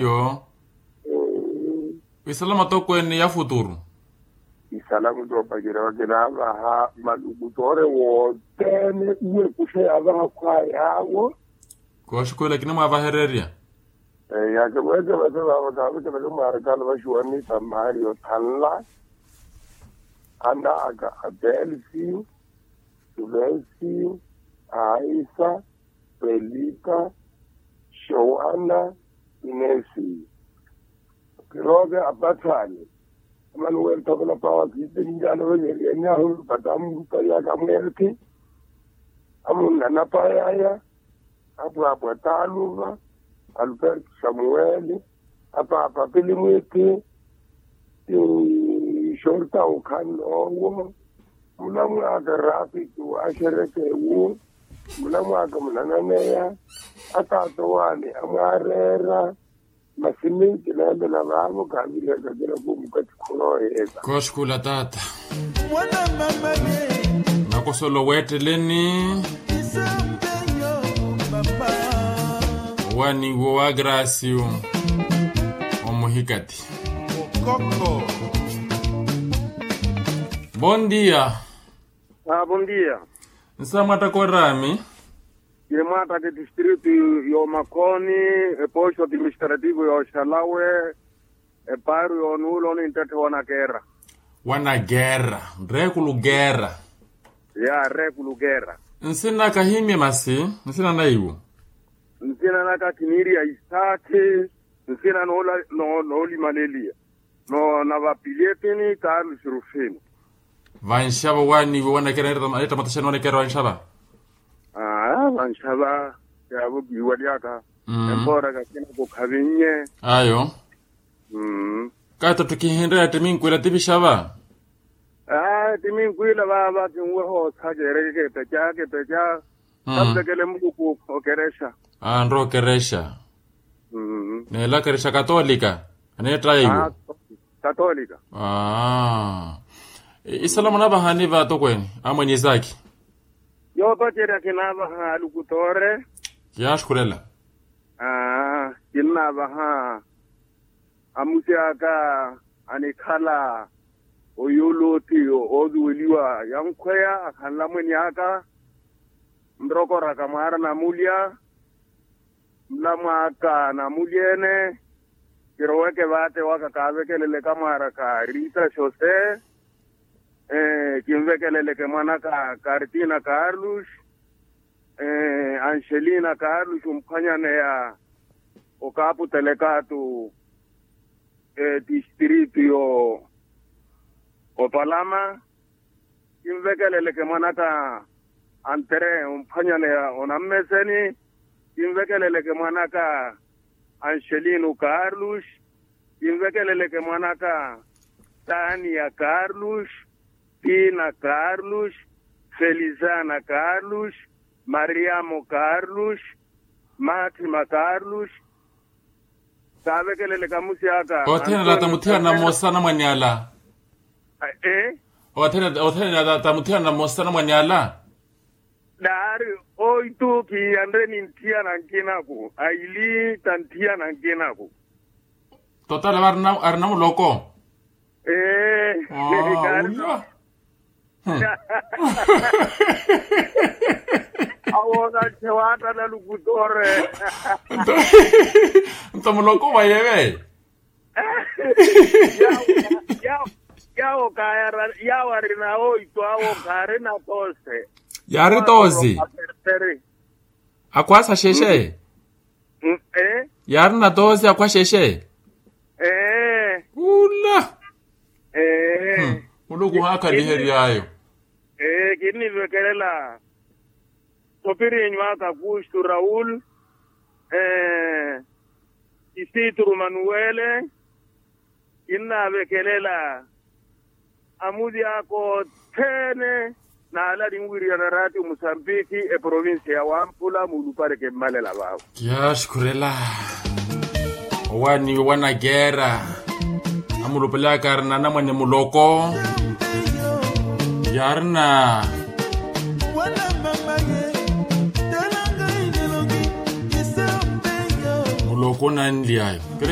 Yo. Isalamu toko ni ya futuro. Isalamu to pagira wakina ha malukutore wo tene uwe kushe ava kwa yawo. Kwa shiko lakini mwa vahereria. Ya kwete wete watawe kama marakana washuani tamario tanla. Ana aga Adelsi, Suvensi, Aisa, Pelika, Shoana, Inesi. Kiroge abatani. Manuel tokona pawa kiti njano wenye nyahu patamu kaya kamwelki. Amuna napayaya. Apu taluva. Albert Samueli. Apa pilimwiki. Shorta ukanowo. Mulamu aga rapi tu ashereke wu. Mulamu aga mnananeya. Atatowane amarera. Masimiti naende na vamo kabila kakira kumukati kuroheza. Koshkula tata. Nakosolo wete leni. Wani wa grasio. Omuhikati. Bom dia. Bom dia. Nsamata korami. Mata de distrito yo Makoni, posto administrativo yo Shalawe, paro yo nulo ni intete wana guerra. Wana guerra, rekulu guerra. Ya, rekulu guerra. Nsina kahimye masi, nsina na iwu. Nsina na kakiniri ya istate, nsina no limanelia. No na vapiletini Carlos Rufino. Vanshaba wani wana kera eta matashana wana kera vanshaba. Vanshaba ya bubi waliaka. Embora kakina kukhavinye. Ayo. Kata tukihindra timinkwila tibishaba. Timinkwila baba kinweho tajere ke pecha. Tabekele mbuku okeresha. Andro keresha. Nela keresha katolika. Anetra yiwo. Katolika. Isalamu na bahani va tokweni amwenye zaki. Yo bajera kinaba ha lukutore. Yashkurela. Kinaba ha amusiaka anikala oyoloti oduweliwa yankwea akhala mwenyaka ndrokora kamara na mulia mlamaka na muliene kiroweke bate wakakavekelele kamara ka Rita Jose kimvekelele ke manaka Cartina Carlos Angelina Carlos umphanyane ya okapu telekatu distrito yo Opalama kimvekelele ke manaka Antere umphanyane ya onameseni kimvekelele ke manaka Angelino Carlos kimvekelele ke manaka Tania Carlos Tina Carlos, Felizana Carlos, Mariamo Carlos, Máxima Carlos. Sabe que le kamusi aka. Otena la tamutia na mosana mwanyala. Otena la tamutia na mosana mwanyala. Dari oitu ki andre nintia nankinako. Aili tantia nankinako. Total arnamu loko. Uya. Awona chewata na lukutore. Ntomuloko wayewe. Yao kaya yao rina oito awo kare na tose. Yari tozi. Akwasa sheshe. Yari na tozi akwa sheshe. Ula. Ulugu haka liheri ayo. Kini vekelela Sopiri nyuaka kushtu Raul Isitru Manuele Inna vekelela Amudi ako tene na ala dingwiri ya narati Musambiki province ya Wampula mulupare ke malela bao. Yashkurela Wani wana gera Amulupela karna na mwane muloko Yarna muloko na ndiayo